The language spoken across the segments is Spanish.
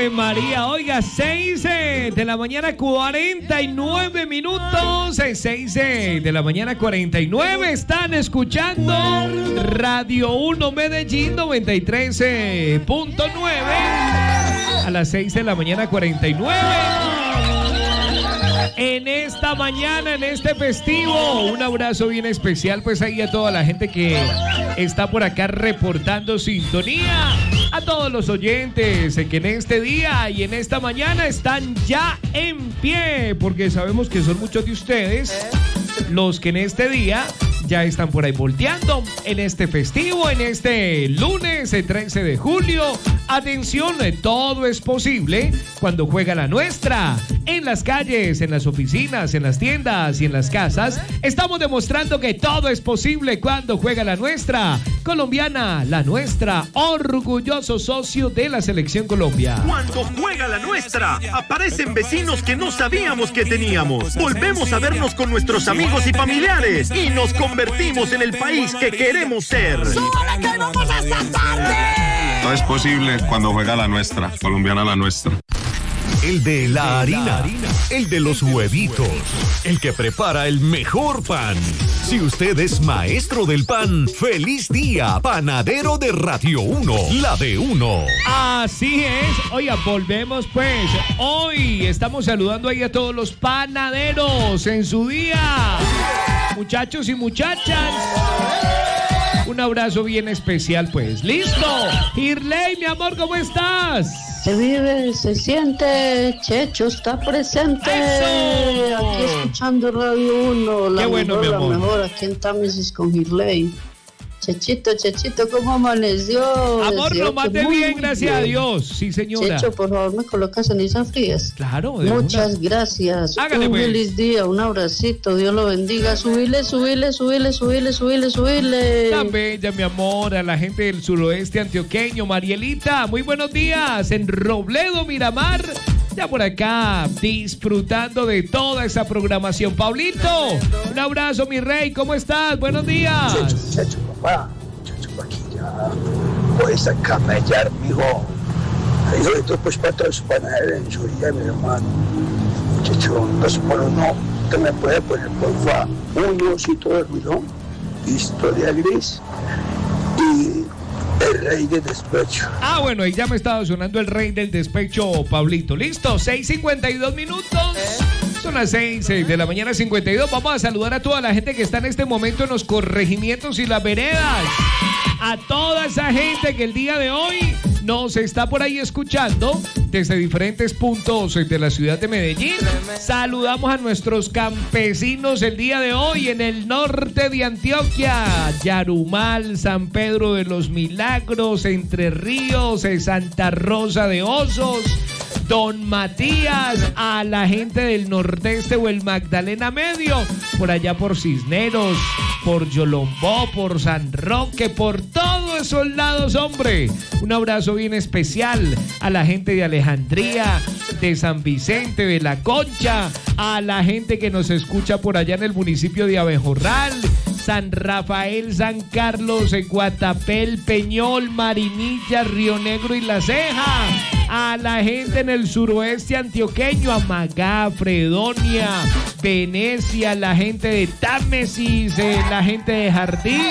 Ave María, oiga, 6 de la mañana 49 minutos, 6 de la mañana 49, están escuchando Radio 1 Medellín 93.9 a las 6 de la mañana 49. En esta mañana, en este festivo, un abrazo bien especial pues ahí a toda la gente que está por acá reportando sintonía, a todos los oyentes que en este día y en esta mañana están ya en pie, porque sabemos que son muchos de ustedes los que en este día ya están por ahí volteando en este festivo, en este lunes 13 de julio. Atención, todo es posible cuando juega la nuestra. En las calles, en las oficinas, en las tiendas y en las casas, estamos demostrando que todo es posible cuando juega la nuestra. Colombiana, la nuestra, orgulloso socio de la Selección Colombia. Cuando juega la nuestra, aparecen vecinos que no sabíamos que teníamos. Volvemos a vernos con nuestros amigos y familiares y nos convertimos en el país que queremos ser. ¡Súbale que vamos hasta tarde! Todo es posible cuando juega la nuestra, colombiana la nuestra. El de la harina, el de los huevitos, el que prepara el mejor pan. Si usted es maestro del pan, ¡feliz día! Panadero de Radio 1, la de uno. Así es. Oiga, volvemos pues. Hoy estamos saludando ahí a todos los panaderos en su día. Muchachos y muchachas, un abrazo bien especial pues. ¡Listo! Irley, mi amor, ¿cómo estás? Se vive, se siente, Checho está presente. ¡Eso! Aquí escuchando Radio 1, la Qué bueno, mejor, mi amor. la mejor, aquí en Támesis con Hirley. Chechito, ¿cómo amaneció? Amor, Deseo lo que mate muy bien, gracias a Dios. Sí, señora. Checho, por favor, me colocas cenizas frías. Claro, de Muchas una. gracias. Hágale, un pues. feliz día, un abracito, Dios lo bendiga. Subile. Tan bella, mi amor, a la gente del suroeste antioqueño. Marielita, muy buenos días. En Robledo, Miramar. Ya por acá, disfrutando de toda esa programación. Paulito, un abrazo, mi rey. ¿Cómo estás? Buenos días. Checho, papá. Checho, aquí ya. Puedes a camellar, mijo. Ahí sobre todo, pues, para todos los panaderos en su día, mi hermano. Checho, 2 por 1. ¿Te me puede poner, porfa, un osito de ruidón, historia gris y el rey del despecho? Ah, bueno, ahí ya me estaba sonando el rey del despecho, Pablito. ¿Listo? 6:52 minutos. Son las 6 de la mañana 52. Vamos a saludar a toda la gente que está en este momento en los corregimientos y las veredas. A toda esa gente que el día de hoy nos está por ahí escuchando desde diferentes puntos de la ciudad de Medellín. Saludamos a nuestros campesinos el día de hoy en el norte de Antioquia, Yarumal, San Pedro de los Milagros, Entre Ríos, Santa Rosa de Osos, Don Matías, a la gente del nordeste o el Magdalena Medio, por allá por Cisneros, por Yolombó, por San Roque, por todos esos lados, hombre. Un abrazo bien especial a la gente de Alejandría, de San Vicente, de La Concha, a la gente que nos escucha por allá en el municipio de Abejorral, San Rafael, San Carlos, Guatapé, Peñol, Marinilla, Río Negro y La Ceja. A la gente en el suroeste antioqueño, a Magá, Fredonia, Venecia, la gente de Támesis, la gente de Jardín.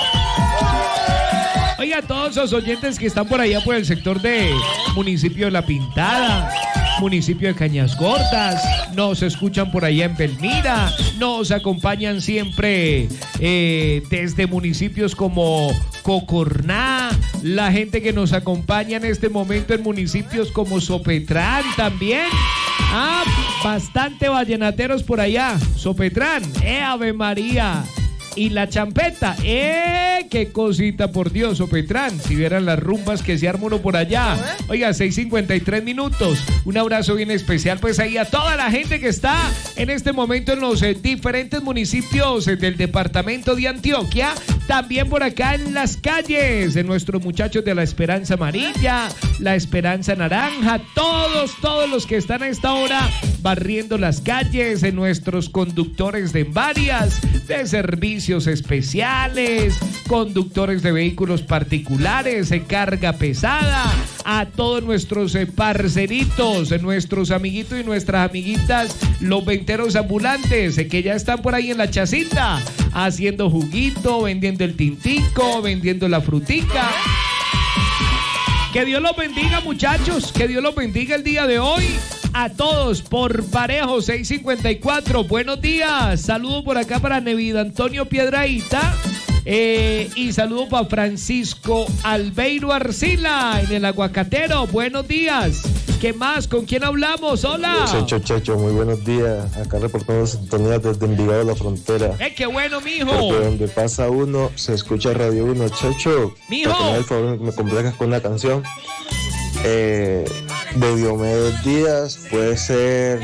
Oiga, todos los oyentes que están por allá por el sector de municipio de La Pintada, municipio de Cañas Gordas, nos escuchan por allá en Belmira, nos acompañan siempre desde municipios como Cocorná, la gente que nos acompaña en este momento en municipios como Sopetrán también. Ah, bastante vallenateros por allá. Sopetrán, Ave María. Y la champeta, qué cosita, por Dios, Sopetrán. Si vieran las rumbas que se arma uno por allá. Oiga, 6:53 minutos. Un abrazo bien especial, pues ahí a toda la gente que está en este momento en los diferentes municipios del departamento de Antioquia. También por acá en las calles, de nuestros muchachos de la Esperanza Amarilla, la Esperanza Naranja, todos los que están a esta hora barriendo las calles, de nuestros conductores de varias, de servicios especiales, conductores de vehículos particulares, carga pesada, a todos nuestros parceritos, nuestros amiguitos y nuestras amiguitas, los venteros ambulantes, que ya están por ahí en la chacita, haciendo juguito, vendiendo el tintico, vendiendo la frutica. Que Dios los bendiga, muchachos, que Dios los bendiga el día de hoy. A todos por parejo 654. Buenos días. Saludos por acá para Nevid Antonio Piedraíta. Y saludos para Francisco Albeiro Arcila en el Aguacatero. Buenos días. ¿Qué más? ¿Con quién hablamos? Hola. Checho, muy buenos días. Acá reportando sintonía desde Envigado de la Frontera. ¡Qué bueno, mijo! Porque donde pasa uno, se escucha Radio 1. Checho, mijo, para que me hagas el favor, me complazcas con una canción. De Diomedes Díaz, puede ser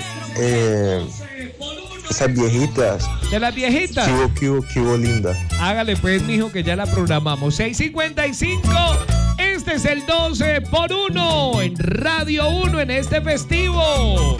esas viejitas. ¿De las viejitas? Kibo linda. Hágale pues, mijo, que ya la programamos. 655. Este es el 12 por 1 en Radio 1 en este festivo.